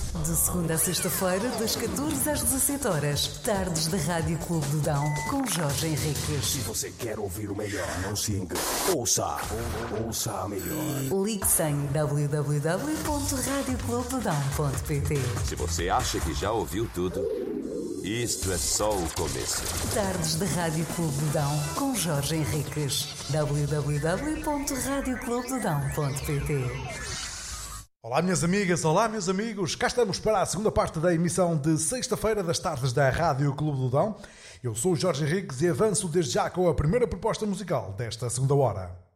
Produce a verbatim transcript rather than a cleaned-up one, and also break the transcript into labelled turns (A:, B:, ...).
A: De segunda a sexta-feira, das catorze às dezassete horas, tardes da Rádio Clube do Dão, com Jorge Henriques.
B: Se você quer ouvir o melhor, não se engane. Ouça, ouça a melhor.
A: Ligue-se em w w w ponto radio clube do dão ponto p t.
C: Se você acha que já ouviu tudo, isto é só o começo.
A: Tardes da Rádio Clube do Dão, com Jorge Henriques. w w w ponto radio clube do dão ponto p t.
D: Olá minhas amigas, olá meus amigos, cá estamos para a segunda parte da emissão de sexta-feira das tardes da Rádio Clube do Dão. Eu sou o Jorge Henriques e avanço desde já com a primeira proposta musical desta segunda hora.